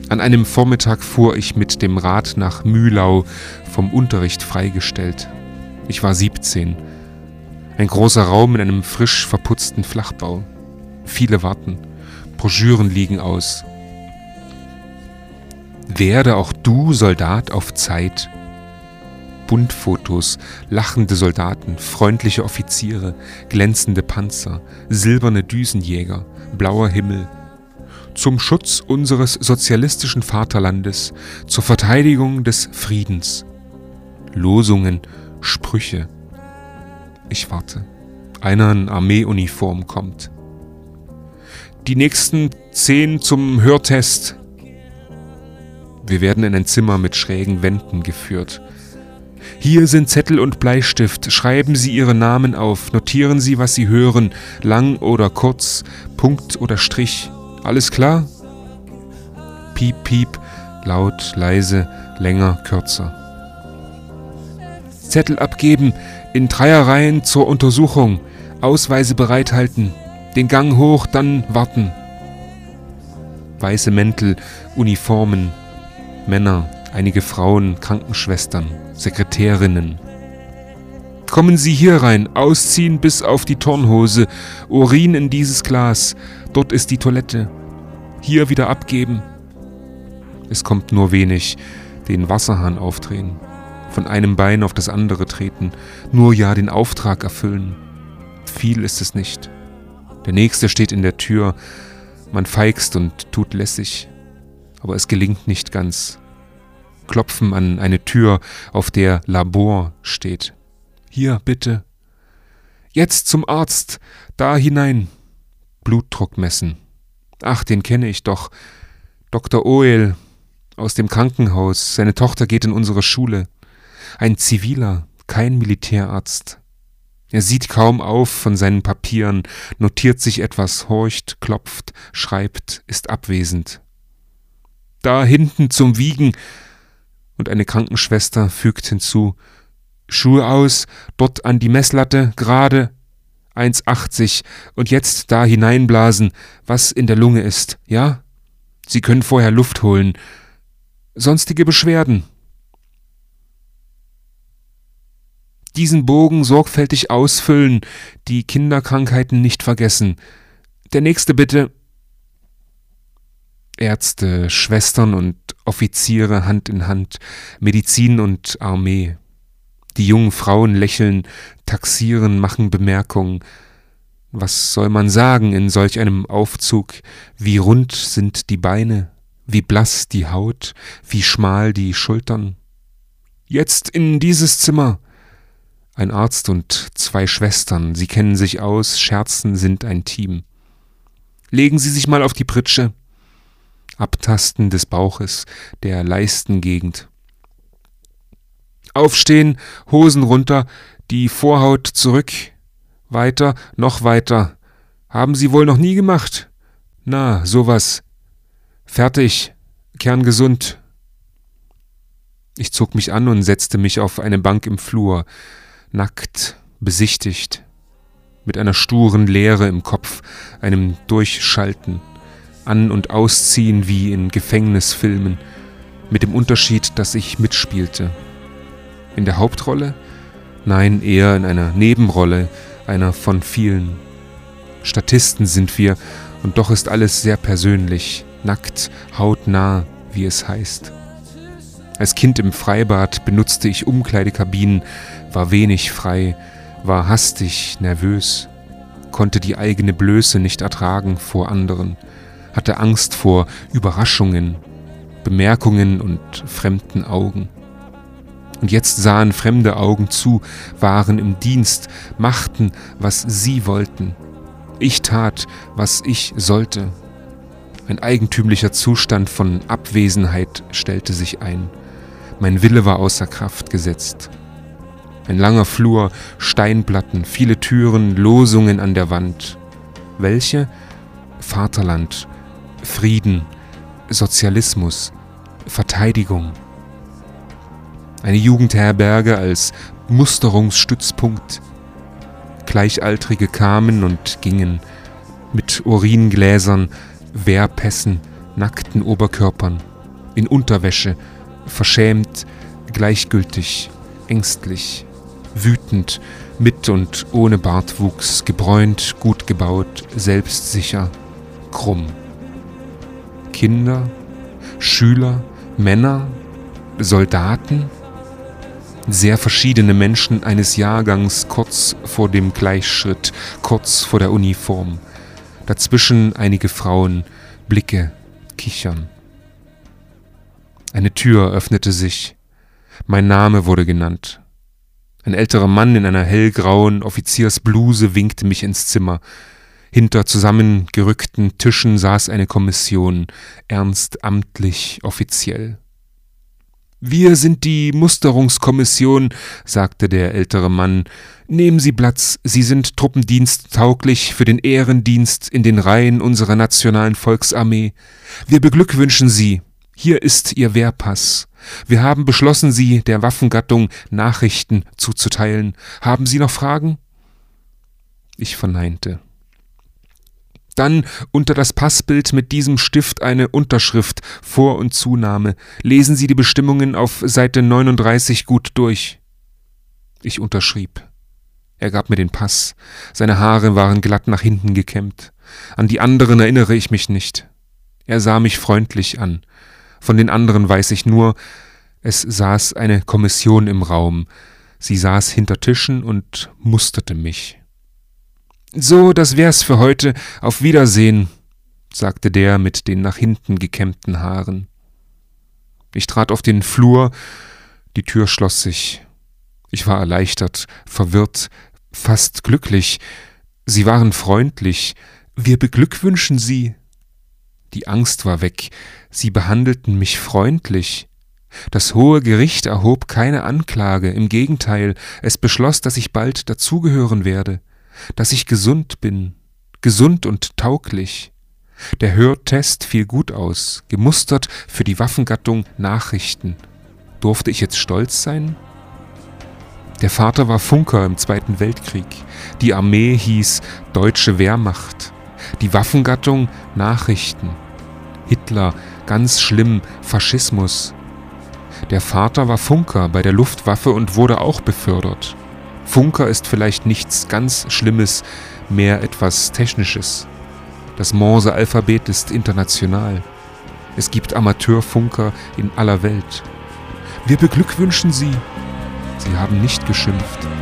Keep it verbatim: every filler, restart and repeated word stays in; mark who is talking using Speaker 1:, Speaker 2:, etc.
Speaker 1: An einem Vormittag fuhr ich mit dem Rad nach Mühlau, vom Unterricht freigestellt. Ich war siebzehn. Ein großer Raum in einem frisch verputzten Flachbau. Viele warten. Broschüren liegen aus. Werde auch du Soldat auf Zeit. Buntfotos, lachende Soldaten, freundliche Offiziere, glänzende Panzer, silberne Düsenjäger, blauer Himmel. Zum Schutz unseres sozialistischen Vaterlandes, zur Verteidigung des Friedens. Losungen, Sprüche. Ich warte. Einer in Armeeuniform kommt. Die nächsten zehn zum Hörtest. Wir werden in ein Zimmer mit schrägen Wänden geführt. Hier sind Zettel und Bleistift. Schreiben Sie Ihre Namen auf. Notieren Sie, was Sie hören. Lang oder kurz, Punkt oder Strich. Alles klar? Piep, piep, laut, leise, länger, kürzer. Zettel abgeben, in Dreierreihen zur Untersuchung. Ausweise bereithalten. Den Gang hoch, dann warten. Weiße Mäntel, Uniformen, Männer, einige Frauen, Krankenschwestern, Sekretärinnen. Kommen Sie hier rein, ausziehen bis auf die Turnhose, Urin in dieses Glas, dort ist die Toilette. Hier wieder abgeben. Es kommt nur wenig, den Wasserhahn aufdrehen, von einem Bein auf das andere treten, nur ja den Auftrag erfüllen. Viel ist es nicht. Der Nächste steht in der Tür, man feixt und tut lässig, aber es gelingt nicht ganz. Klopfen an eine Tür, auf der Labor steht. Hier, bitte. Jetzt zum Arzt, da hinein. Blutdruck messen. Ach, den kenne ich doch. Doktor Oel aus dem Krankenhaus. Seine Tochter geht in unsere Schule. Ein Ziviler, kein Militärarzt. Er sieht kaum auf von seinen Papieren, notiert sich etwas, horcht, klopft, schreibt, ist abwesend. Da hinten zum Wiegen. Und eine Krankenschwester fügt hinzu, Schuhe aus, dort an die Messlatte, gerade, eins achtzig, und jetzt da hineinblasen, was in der Lunge ist, ja? Sie können vorher Luft holen. Sonstige Beschwerden. Diesen Bogen sorgfältig ausfüllen, die Kinderkrankheiten nicht vergessen. Der nächste bitte. Ärzte, Schwestern und Offiziere Hand in Hand, Medizin und Armee. Die jungen Frauen lächeln, taxieren, machen Bemerkungen. Was soll man sagen in solch einem Aufzug? Wie rund sind die Beine, wie blass die Haut, wie schmal die Schultern. Jetzt in dieses Zimmer. Ein Arzt und zwei Schwestern, sie kennen sich aus, scherzen, sind ein Team. Legen Sie sich mal auf die Pritsche. Abtasten des Bauches, der Leistengegend. Aufstehen, Hosen runter, die Vorhaut zurück. Weiter, noch weiter. Haben Sie wohl noch nie gemacht? Na, sowas. Fertig, kerngesund. Ich zog mich an und setzte mich auf eine Bank im Flur, nackt, besichtigt, mit einer sturen Leere im Kopf, einem Durchschalten. An- und Ausziehen wie in Gefängnisfilmen, mit dem Unterschied, dass ich mitspielte. In der Hauptrolle? Nein, eher in einer Nebenrolle, einer von vielen. Statisten sind wir, und doch ist alles sehr persönlich, nackt, hautnah, wie es heißt. Als Kind im Freibad benutzte ich Umkleidekabinen, war wenig frei, war hastig, nervös, konnte die eigene Blöße nicht ertragen vor anderen, hatte Angst vor Überraschungen, Bemerkungen und fremden Augen. Und jetzt sahen fremde Augen zu, waren im Dienst, machten, was sie wollten. Ich tat, was ich sollte. Ein eigentümlicher Zustand von Abwesenheit stellte sich ein. Mein Wille war außer Kraft gesetzt. Ein langer Flur, Steinplatten, viele Türen, Losungen an der Wand. Welche? Vaterland, Frieden, Sozialismus, Verteidigung. Eine Jugendherberge als Musterungsstützpunkt. Gleichaltrige kamen und gingen, mit Uringläsern, Wehrpässen, nackten Oberkörpern, in Unterwäsche, verschämt, gleichgültig, ängstlich, wütend, mit und ohne Bartwuchs, gebräunt, gut gebaut, selbstsicher, krumm. Kinder, Schüler, Männer, Soldaten, sehr verschiedene Menschen eines Jahrgangs kurz vor dem Gleichschritt, kurz vor der Uniform. Dazwischen einige Frauen, Blicke, Kichern. Eine Tür öffnete sich. Mein Name wurde genannt. Ein älterer Mann in einer hellgrauen Offiziersbluse winkte mich ins Zimmer. Hinter zusammengerückten Tischen saß eine Kommission, ernst, amtlich, offiziell. »Wir sind die Musterungskommission«, sagte der ältere Mann. »Nehmen Sie Platz, Sie sind truppendiensttauglich für den Ehrendienst in den Reihen unserer nationalen Volksarmee. Wir beglückwünschen Sie. Hier ist Ihr Wehrpass. Wir haben beschlossen, Sie der Waffengattung Nachrichten zuzuteilen. Haben Sie noch Fragen?« Ich verneinte. Dann unter das Passbild mit diesem Stift eine Unterschrift, Vor- und Zunahme. Lesen Sie die Bestimmungen auf Seite neununddreißig gut durch. Ich unterschrieb. Er gab mir den Pass. Seine Haare waren glatt nach hinten gekämmt. An die anderen erinnere ich mich nicht. Er sah mich freundlich an. Von den anderen weiß ich nur, es saß eine Kommission im Raum. Sie saß hinter Tischen und musterte mich. »So, das wär's für heute. Auf Wiedersehen«, sagte der mit den nach hinten gekämmten Haaren. Ich trat auf den Flur, die Tür schloss sich. Ich war erleichtert, verwirrt, fast glücklich. Sie waren freundlich. »Wir beglückwünschen Sie.« Die Angst war weg. Sie behandelten mich freundlich. Das hohe Gericht erhob keine Anklage, im Gegenteil, es beschloss, dass ich bald dazugehören werde, dass ich gesund bin, gesund und tauglich. Der Hörtest fiel gut aus, gemustert für die Waffengattung Nachrichten. Durfte ich jetzt stolz sein? Der Vater war Funker im Zweiten Weltkrieg. Die Armee hieß Deutsche Wehrmacht. Die Waffengattung Nachrichten. Hitler, ganz schlimm, Faschismus. Der Vater war Funker bei der Luftwaffe und wurde auch befördert. Funker ist vielleicht nichts ganz Schlimmes, mehr etwas Technisches. Das Morse-Alphabet ist international. Es gibt Amateurfunker in aller Welt. Wir beglückwünschen Sie. Sie haben nicht geschimpft.